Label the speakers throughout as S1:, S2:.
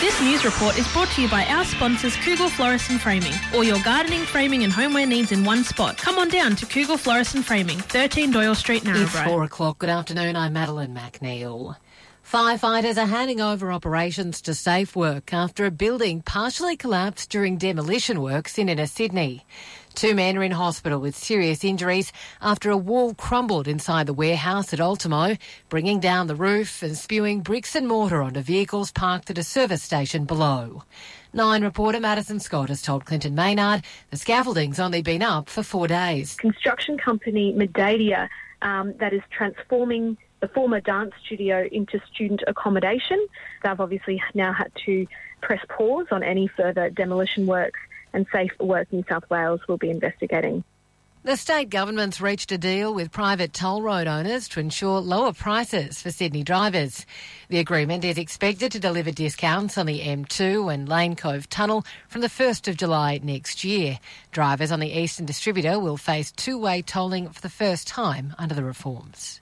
S1: This news report is brought to you by our sponsors Kugel Florist and Framing. All your gardening, framing and homeware needs in one spot. Come on down to Kugel Florist and Framing, 13 Doyle Street, Narrabri.
S2: It's 4 o'clock. Good afternoon. I'm Madeline McNeil. Firefighters are handing over operations to Safe Work after a building partially collapsed during demolition works in inner Sydney. 2 men are in hospital with serious injuries after a wall crumbled inside the warehouse at Ultimo, bringing down the roof and spewing bricks and mortar onto vehicles parked at a service station below. 9 reporter Madison Scott has told Clinton Maynard the scaffolding's only been up for 4 days.
S3: Construction company Medadia that is transforming the former dance studio into student accommodation. They've obviously now had to press pause on any further demolition works, and Safe Work New South Wales will be investigating.
S2: The state government's reached a deal with private toll road owners to ensure lower prices for Sydney drivers. The agreement is expected to deliver discounts on the M2 and Lane Cove Tunnel from the 1st of July next year. Drivers on the Eastern Distributor will face two-way tolling for the first time under the reforms.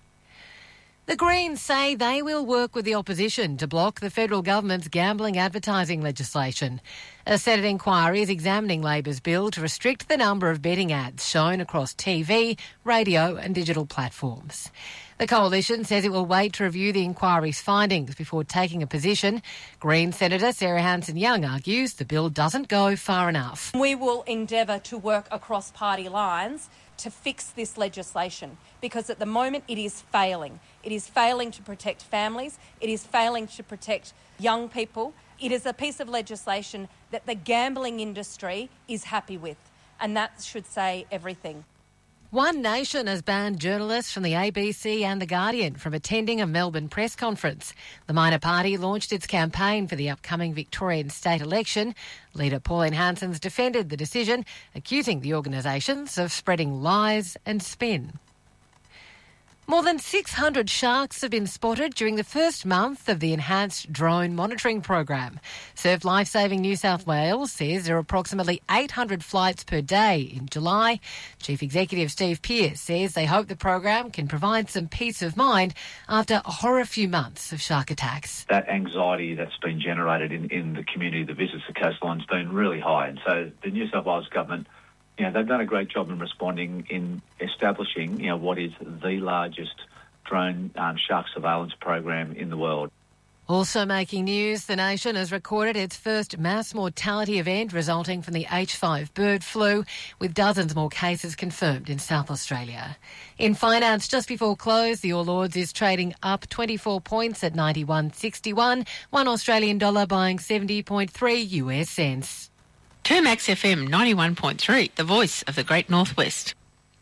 S2: The Greens say they will work with the opposition to block the federal government's gambling advertising legislation. A Senate inquiry is examining Labor's bill to restrict the number of betting ads shown across TV, radio and digital platforms. The Coalition says it will wait to review the inquiry's findings before taking a position. Green Senator Sarah Hanson-Young argues the bill doesn't go far enough.
S4: We will endeavour to work across party lines to fix this legislation, because at the moment it is failing. It is failing to protect families. It is failing to protect young people. It is a piece of legislation that the gambling industry is happy with, and that should say everything.
S2: One Nation has banned journalists from the ABC and The Guardian from attending a Melbourne press conference. The minor party launched its campaign for the upcoming Victorian state election. Leader Pauline Hanson's defended the decision, accusing the organisations of spreading lies and spin. More than 600 sharks have been spotted during the first month of the enhanced drone monitoring program. Surf Lifesaving New South Wales says there are approximately 800 flights per day in July. Chief Executive Steve Pearce says they hope the program can provide some peace of mind after a horror few months of shark attacks.
S5: That anxiety that's been generated in the community that visits the coastline has been really high, and so the New South Wales government, they've done a great job in responding in establishing, what is the largest drone shark surveillance program in the world.
S2: Also making news, the nation has recorded its first mass mortality event resulting from the H5 bird flu, with dozens more cases confirmed in South Australia. In finance, just before close, the All Ords is trading up 24 points at 91.61, $1 Australian dollar buying 70.3 US cents.
S6: Termax FM 91.3, the voice of the Great Northwest.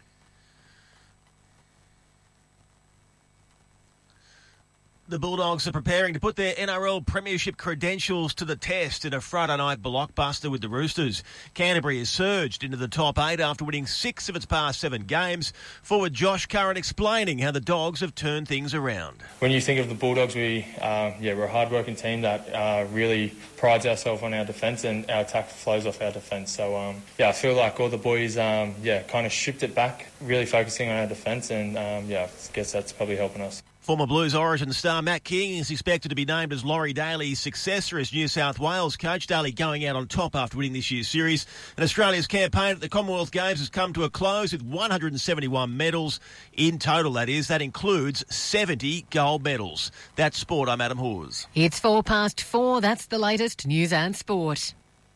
S7: The Bulldogs are preparing to put their NRL Premiership credentials to the test in a Friday night blockbuster with the Roosters. Canterbury has surged into the top 8 after winning 6 of its past 7 games. Forward Josh Curran explaining how the Dogs have turned things around.
S8: When you think of the Bulldogs, we're a hard-working team that really prides ourselves on our defence, and our attack flows off our defence. So, I feel like all the boys, kind of shipped it back, really focusing on our defence, and, I guess that's probably helping us.
S7: Former Blues Origin star Matt King is expected to be named as Laurie Daly's successor as New South Wales coach. Daly going out on top after winning this year's series. And Australia's campaign at the Commonwealth Games has come to a close with 171 medals in total, that is. That includes 70 gold medals. That's sport. I'm Adam Hawes.
S2: It's 4:04. That's the latest news and sport.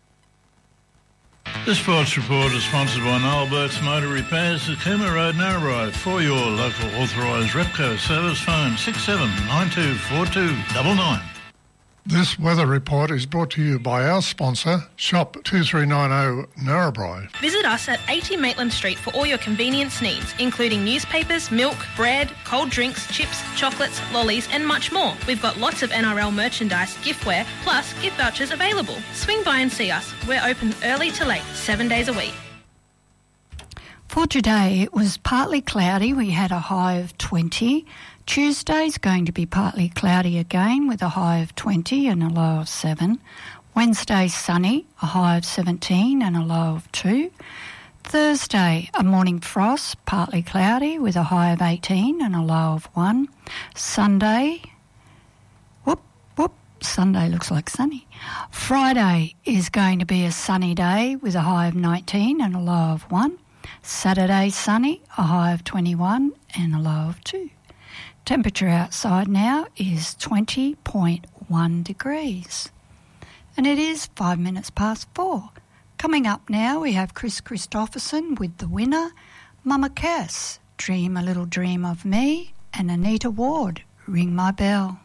S9: The Sports Report is sponsored by Noel Burt's Motor Repairs at Cooma Road, Narrabri. For your local authorised Repco service, phone 67924299.
S10: This weather report is brought to you by our sponsor, Shop 2390 Narrabri.
S1: Visit us at 80 Maitland Street for all your convenience needs, including newspapers, milk, bread, cold drinks, chips, chocolates, lollies and much more. We've got lots of NRL merchandise, giftware, plus gift vouchers available. Swing by and see us. We're open early to late, 7 days a week.
S11: For today, it was partly cloudy. We had a high of 20. Tuesday's going to be partly cloudy again with a high of 20 and a low of 7. Wednesday sunny, a high of 17 and a low of 2. Thursday a morning frost, partly cloudy with a high of 18 and a low of 1. Sunday Sunday looks like sunny. Friday is going to be a sunny day with a high of 19 and a low of 1. Saturday, sunny, a high of 21 and a low of 2. Temperature outside now is 20.1 degrees. And it is 5 minutes past 4. Coming up now, we have Chris Christopherson with The Winner, Mama Cass, Dream a Little Dream of Me, and Anita Ward, Ring My Bell.